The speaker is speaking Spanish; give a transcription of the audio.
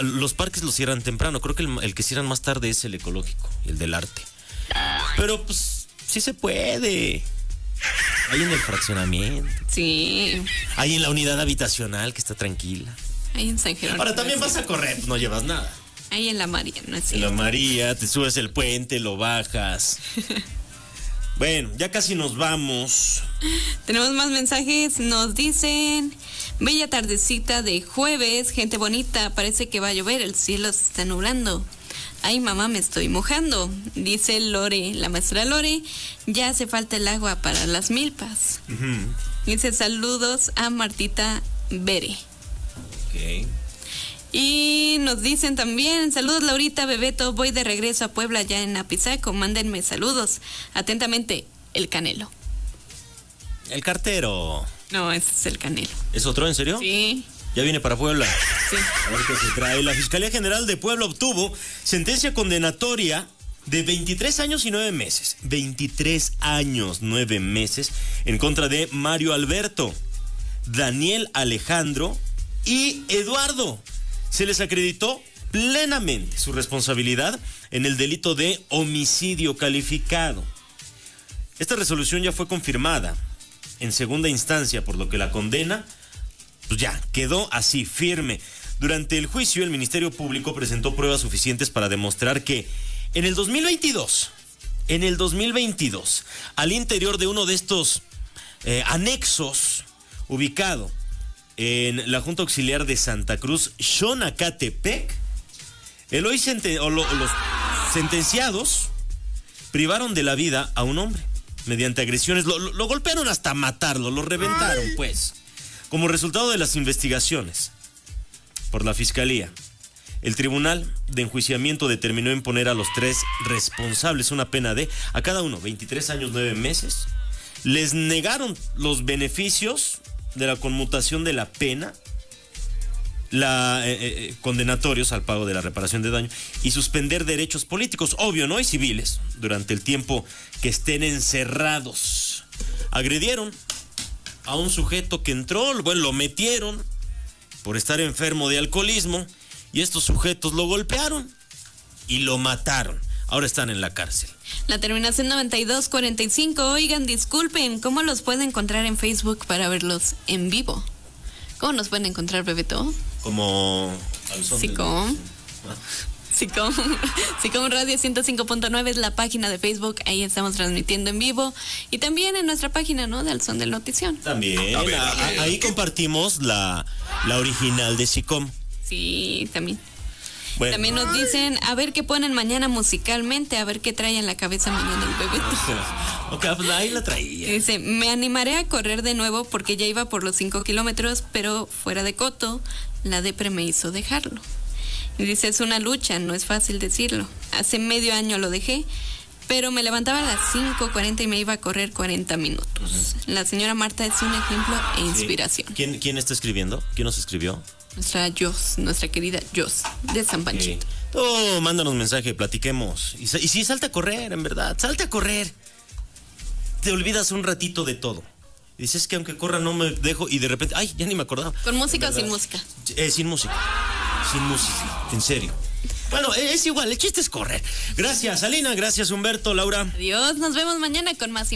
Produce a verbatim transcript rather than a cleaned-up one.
los parques los cierran temprano. Creo que el, el que cierran más tarde es el ecológico, el del arte. Pero pues sí se puede. Ahí en el fraccionamiento. Sí. Ahí en la unidad habitacional que está tranquila. Ahí en San Jerónimo. Ahora también vas a correr, no llevas nada. Ahí en la María, ¿no es En cierto? la María, te subes el puente, lo bajas. Bueno, ya casi nos vamos. Tenemos más mensajes, nos dicen: bella tardecita de jueves, gente bonita, parece que va a llover, el cielo se está nublando. Ay, mamá, me estoy mojando, dice Lore, la maestra Lore, ya hace falta el agua para las milpas. Uh-huh. Dice saludos a Martita Bere. Ok. Y nos dicen también, saludos Laurita, Bebeto, voy de regreso a Puebla ya en Apizaco, mándenme saludos. Atentamente, el Canelo. El cartero. No, ese es el Canelo. ¿Es otro, en serio? Sí. ¿Ya viene para Puebla? Sí. A ver qué se trae. La Fiscalía General de Puebla obtuvo sentencia condenatoria de veintitrés años y nueve meses. veintitrés años, nueve meses en contra de Mario Alberto, Daniel Alejandro y Eduardo. Se les acreditó plenamente su responsabilidad en el delito de homicidio calificado. Esta resolución ya fue confirmada en segunda instancia, por lo que la condena pues ya quedó así, firme. Durante el juicio, el Ministerio Público presentó pruebas suficientes para demostrar que en el dos mil veintidós, en el dos mil veintidós, al interior de uno de estos eh, anexos ubicado en la Junta Auxiliar de Santa Cruz, Xonacatepec, el hoy senten- o lo, los sentenciados privaron de la vida a un hombre mediante agresiones, lo, lo, lo golpearon hasta matarlo, lo reventaron pues. Como resultado de las investigaciones por la Fiscalía, el Tribunal de Enjuiciamiento determinó imponer a los tres responsables una pena de, a cada uno, veintitrés años, nueve meses. Les negaron los beneficios de la conmutación de la pena, la eh, eh, condenatorios al pago de la reparación de daño y suspender derechos políticos, obvio, ¿no? Y civiles, durante el tiempo que estén encerrados. Agredieron a un sujeto que entró, bueno, lo metieron por estar enfermo de alcoholismo y estos sujetos lo golpearon y lo mataron. Ahora están en la cárcel. La terminación noventa y dos cuarenta y cinco. Oigan, disculpen, ¿cómo los pueden encontrar en Facebook para verlos en vivo? ¿Cómo nos pueden encontrar, Bebeto? Como... Sicom. Sicom. Sicom Radio ciento cinco punto nueve es la página de Facebook. Ahí estamos transmitiendo en vivo. Y también en nuestra página, ¿no? De Al Son del Notición. También. A ver, a ver. Ahí compartimos la, la original de Sicom. Sí, también. Bueno. También nos dicen, a ver qué ponen mañana musicalmente, a ver qué trae en la cabeza mañana el Bebeto. Ok, pues ahí la traía. Dice, me animaré a correr de nuevo porque ya iba por los cinco kilómetros, pero fuera de coto, la depre me hizo dejarlo. Y dice, es una lucha, no es fácil decirlo. Hace medio año lo dejé, pero me levantaba a las cinco cuarenta y me iba a correr cuarenta minutos. Uh-huh. La señora Marta es un ejemplo e inspiración. Sí. ¿Quién, ¿Quién está escribiendo? ¿Quién nos escribió? Nuestra Jos, nuestra querida Jos, de San Panchito. Okay. Oh, mándanos mensaje, platiquemos. Y, y sí, salte a correr, en verdad, salte a correr. Te olvidas un ratito de todo. Dices que aunque corra no me dejo y de repente, ay, ya ni me acordaba. ¿Con música o sin música? Eh, sin música, sin música, en serio. Bueno, es igual, el chiste es correr. Gracias, Alina, gracias, Humberto, Laura. Adiós, nos vemos mañana con más